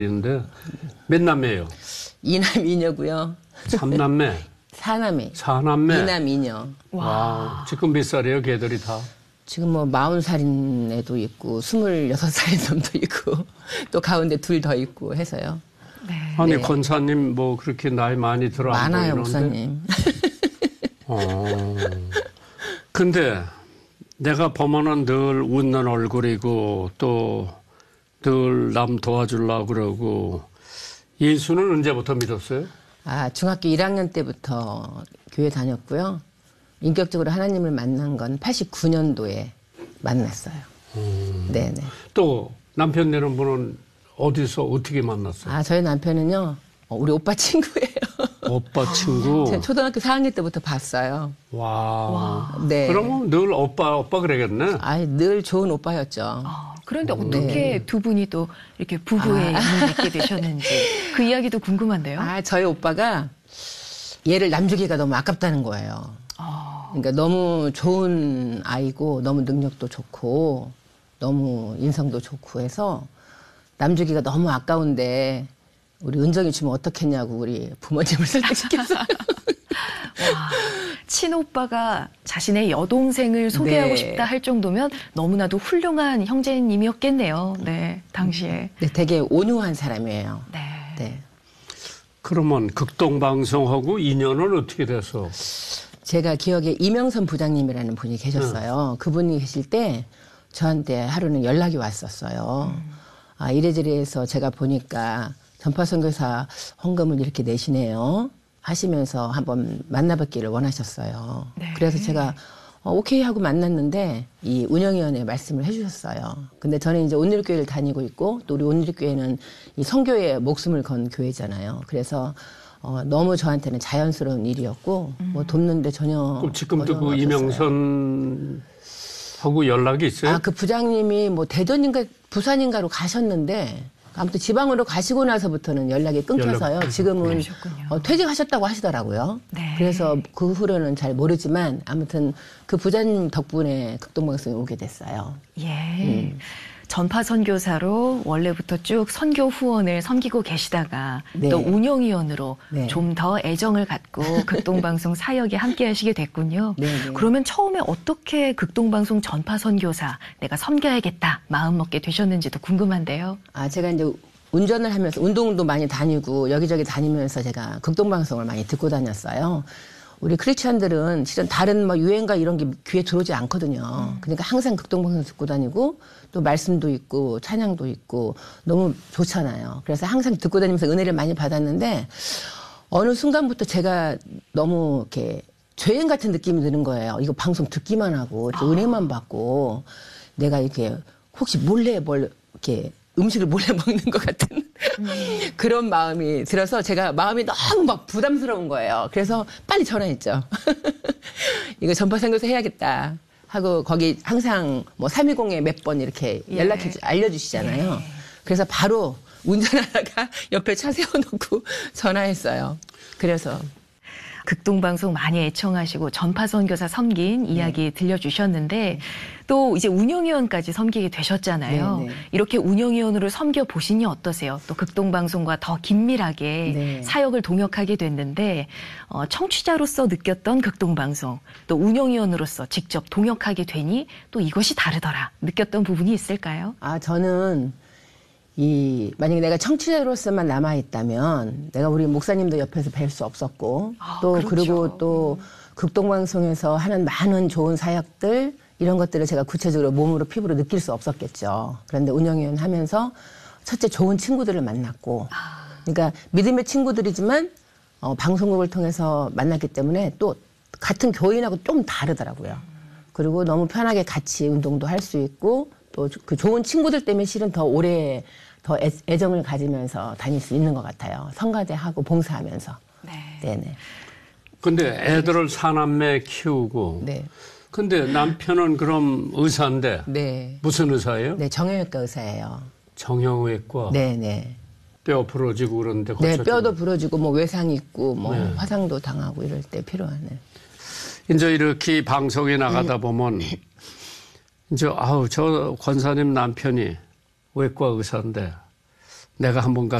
인데 몇 남매예요? 2남 2녀고요. 3남매? 4남매. 4남매? 2남 2녀. 와. 지금 몇 살이에요, 걔들이 다? 지금 뭐 40살인 애도 있고 26살인 놈도 있고 또 가운데 둘 더 있고 해서요. 네. 아니 네. 권사님 뭐 그렇게 나이 많이 들어 안 많아요, 보이는데. 목사님. 근데 내가 보면은 늘 웃는 얼굴이고 또 늘 남 도와주려고 그러고 예수는 언제부터 믿었어요? 중학교 1학년 때부터 교회 다녔고요. 인격적으로 하나님을 만난 건 89년도에 만났어요. 네네. 또 남편 되는 분은 어디서 어떻게 만났어요? 저희 남편은요, 우리 오빠 친구예요. 오빠 친구? 제가 초등학교 4학년 때부터 봤어요. 와. 네. 그러면 늘 오빠 그러겠네? 늘 좋은 오빠였죠. 그런데 어떻게 두 분이 또 이렇게 부부의 인연을 맺게 되셨는지 그 이야기도 궁금한데요. 저희 오빠가 얘를 남주기가 너무 아깝다는 거예요. 그러니까 너무 좋은 아이고 너무 능력도 좋고 너무 인성도 좋고 해서 남주기가 너무 아까운데 우리 은정이 주면 어떻겠냐고 우리 부모님을 설득시켰어요. 와, 친오빠가 자신의 여동생을 소개하고 네. 싶다 할 정도면 너무나도 훌륭한 형제님이었겠네요. 네, 당시에. 네, 되게 온유한 사람이에요. 네. 네. 그러면 극동방송하고 인연은 어떻게 돼서? 제가 기억에 이명선 부장님이라는 분이 계셨어요. 그분이 계실 때 저한테 하루는 연락이 왔었어요. 이래저래 해서 제가 보니까 전파선교사 헌금을 이렇게 내시네요. 하시면서 한번 만나뵙기를 원하셨어요. 네. 그래서 제가 오케이 하고 만났는데 이 운영위원회 말씀을 해주셨어요. 근데 저는 이제 온누리교회를 다니고 있고 또 우리 온누리교회는 이 선교에 목숨을 건 교회잖아요. 그래서 너무 저한테는 자연스러운 일이었고 뭐 돕는데 전혀 그럼 지금도 그 어려움이 없었어요. 이명선하고 연락이 있어요? 그 부장님이 뭐 대전인가 부산인가로 가셨는데 아무튼 지방으로 가시고 나서부터는 연락이 끊겨서요. 지금은 그러셨군요. 퇴직하셨다고 하시더라고요. 네. 그래서 그 후로는 잘 모르지만 아무튼 그 부장님 덕분에 극동방송에 오게 됐어요. 예. 전파 선교사로 원래부터 쭉 선교 후원을 섬기고 계시다가 네. 또 운영위원으로 네. 좀 더 애정을 갖고 극동방송 사역에 함께 하시게 됐군요. 네, 네. 그러면 처음에 어떻게 극동방송 전파 선교사 내가 섬겨야겠다 마음 먹게 되셨는지도 궁금한데요. 제가 이제 운전을 하면서 운동도 많이 다니고 여기저기 다니면서 제가 극동방송을 많이 듣고 다녔어요. 우리 크리스찬들은 실은 다른 뭐 유행가 이런 게 귀에 들어오지 않거든요. 그러니까 항상 극동방송 듣고 다니고 또 말씀도 있고 찬양도 있고 너무 좋잖아요. 그래서 항상 듣고 다니면서 은혜를 많이 받았는데 어느 순간부터 제가 너무 이렇게 죄인 같은 느낌이 드는 거예요. 이거 방송 듣기만 하고 이렇게 은혜만 받고 내가 이렇게 혹시 몰래 이렇게 음식을 몰래 먹는 것 같은 그런 마음이 들어서 제가 마음이 너무 막 부담스러운 거예요. 그래서 빨리 전화했죠. 이거 전파선교사 해야겠다 하고 거기 항상 뭐 320에 몇 번 이렇게 알려주시잖아요. 그래서 바로 운전하다가 옆에 차 세워놓고 전화했어요. 그래서 극동방송 많이 애청하시고 전파선교사 섬긴 이야기 들려주셨는데 또 이제 운영위원까지 섬기게 되셨잖아요. 네, 네. 이렇게 운영위원으로 섬겨보시니 어떠세요? 또 극동방송과 더 긴밀하게 네. 사역을 동역하게 됐는데 청취자로서 느꼈던 극동방송 또 운영위원으로서 직접 동역하게 되니 또 이것이 다르더라 느꼈던 부분이 있을까요? 저는 만약에 내가 청취자로서만 남아있다면 내가 우리 목사님도 옆에서 뵐 수 없었고 또 그렇죠. 그리고 또 극동방송에서 하는 많은 좋은 사역들 이런 것들을 제가 구체적으로 몸으로 피부로 느낄 수 없었겠죠. 그런데 운영위원 하면서 첫째 좋은 친구들을 만났고 그러니까 믿음의 친구들이지만 방송국을 통해서 만났기 때문에 또 같은 교인하고 좀 다르더라고요. 그리고 너무 편하게 같이 운동도 할 수 있고 또 그 좋은 친구들 때문에 실은 더 오래 더 애정을 가지면서 다닐 수 있는 것 같아요. 성가대하고 봉사하면서. 네네. 근데 애들을 4남매 키우고. 네. 근데 남편은 그럼 의사인데. 네. 무슨 의사예요? 네, 정형외과 의사예요. 정형외과. 네네. 뼈 부러지고 그러는데. 네, 뼈도 부러지고 뭐 외상 있고 뭐 네. 화상도 당하고 이럴 때 필요하네. 이제 이렇게 방송에 나가다 보면 이제 저 권사님 남편이 외과 의사인데 내가 한번